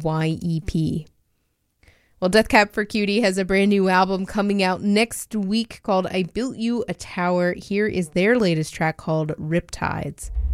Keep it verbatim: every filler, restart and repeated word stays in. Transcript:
Y E P. Well, Death Cab for Cutie has a brand new album coming out next week called I Built You a Tower. Here is their latest track called Riptides.